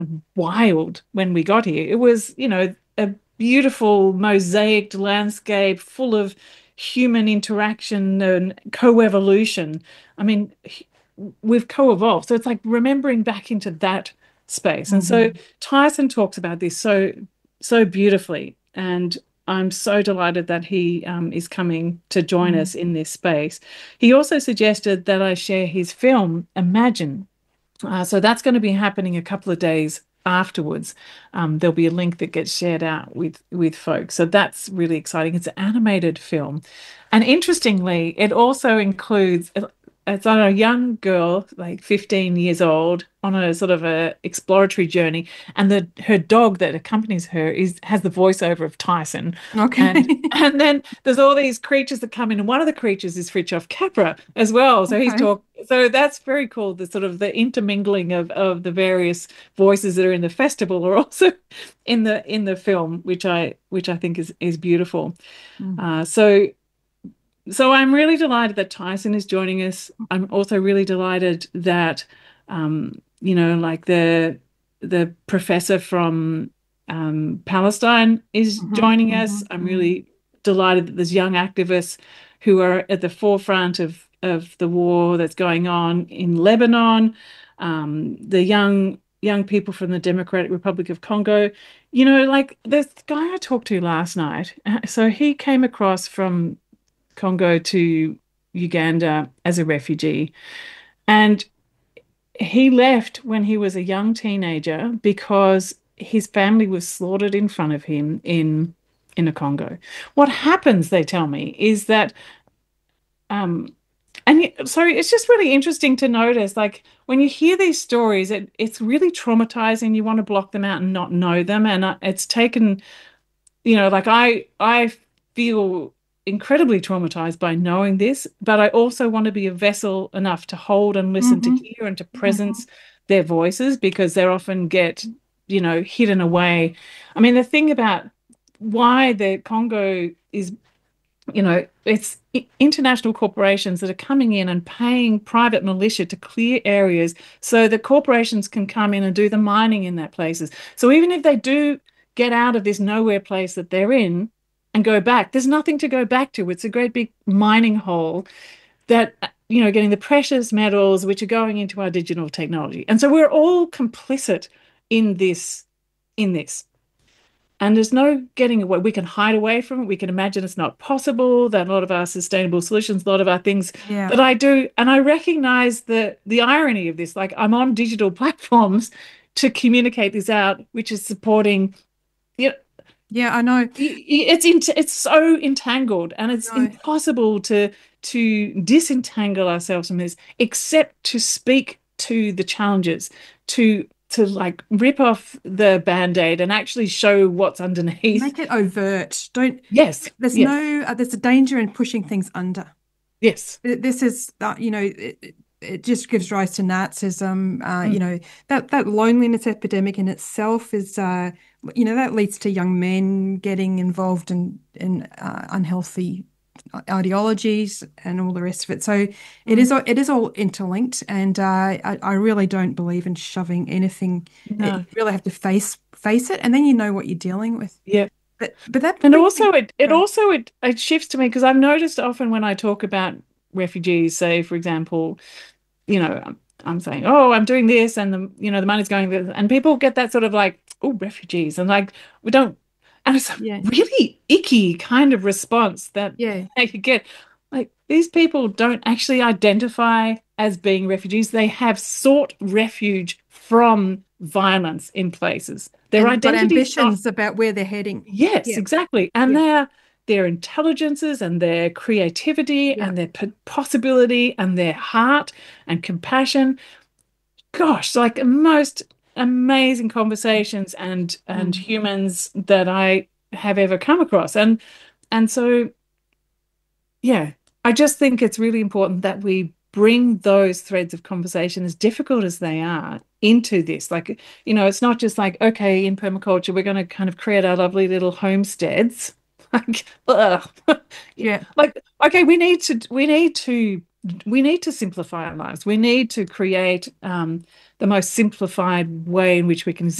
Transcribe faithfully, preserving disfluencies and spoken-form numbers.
wild when we got here. It was, you know, a beautiful mosaicked landscape full of human interaction and co-evolution. I mean, we've co-evolved. So it's like remembering back into that space. And so Mhm. Tyson talks about this so so beautifully. And I'm so delighted that he um, is coming to join Mhm. us in this space. He also suggested that I share his film, Imagine. Uh, so that's going to be happening a couple of days afterwards. Um, there'll be a link that gets shared out with with folks. So that's really exciting. It's an animated film, and interestingly, it also includes it's on a young girl, like fifteen years old, on a sort of a exploratory journey, and the her dog that accompanies her is has the voiceover of Tyson, Okay. and and then there's all these creatures that come in, and one of the creatures is Fritjof Capra as well. So he's Okay. talk. So that's very cool. The sort of the intermingling of of the various voices that are in the festival are also in the in the film, which I which I think is is beautiful. Mm. Uh, so so I'm really delighted that Tyson is joining us. I'm also really delighted that um, you know, like the the professor from um, Palestine is Mhm. joining us. Mhm. I'm Mhm. really delighted that there's young activists who are at the forefront of of the war that's going on in Lebanon. Um, the young young people from the Democratic Republic of Congo. You know, like this guy I talked to last night. uh, So he came across from Congo to Uganda as a refugee. And he left when he was a young teenager because his family was slaughtered in front of him in in a Congo. What happens, they tell me, is that um and y- so it's just really interesting to notice, like when you hear these stories, it, it's really traumatizing. You want to block them out and not know them. And uh, it's taken you know, like I I feel incredibly traumatized by knowing this, but I also want to be a vessel enough to hold and listen to Mhm. hear and to Mhm. presence their voices because they often get, you know, hidden away. I mean, the thing about why the Congo is, you know, it's international corporations that are coming in and paying private militia to clear areas so the corporations can come in and do the mining in that places. So even if they do get out of this nowhere place that they're in and go back, there's nothing to go back to. It's a great big mining hole that, you know, getting the precious metals which are going into our digital technology. And so we're all complicit in this, in this. And there's no getting away. We can hide away from it. We can imagine it's not possible, that a lot of our sustainable solutions, a lot of our things Yeah. that I do, and I recognize the the irony of this. Like I'm on digital platforms to communicate this out, which is supporting, you know, Yeah, I know. it's in, it's so entangled and it's No. impossible to to disentangle ourselves from this, except to speak to the challenges, to to like rip off the band-aid and actually show what's underneath. Make it overt. Don't, Yes, there's yes, no, uh, there's a danger in pushing things under. yes. Th- This is, uh, you know, it, it it just gives rise to Nazism. Uh, you Mm, know, that that loneliness epidemic in itself is, uh, you know, that leads to young men getting involved in in uh, unhealthy ideologies and all the rest of it. So it is mm. all it is all interlinked, and uh, I I really don't believe in shoving anything. It, you No, really have to face face it, and then you know what you're dealing with. yeah. But but that And brings also me. it it Go. also it it shifts to me because I've noticed often when I talk about refugees, say for example, you know, I'm, I'm saying, oh, I'm doing this, and the you know the money's going there, and people get that sort of like, oh, refugees, and like we don't, and it's a Yeah, really icky kind of response that yeah. they could get. Like these people don't actually identify as being refugees. They have sought refuge from violence in places. Their And they've got identity is not. ambitions about where they're heading. Yes, Yeah, exactly. And yeah, their their intelligences and their creativity yeah. and their p possibility and their heart and compassion. Gosh, like most amazing conversations and and Mm. humans that I have ever come across. And and so yeah, I just think it's really important that we bring those threads of conversation, as difficult as they are, into this. Like, you know, it's not just like, okay, in permaculture, we're going to kind of create our lovely little homesteads. Like, ugh. Yeah. Like, okay, we need to, we need to, we need to simplify our lives. We need to create um, the most simplified way in which we can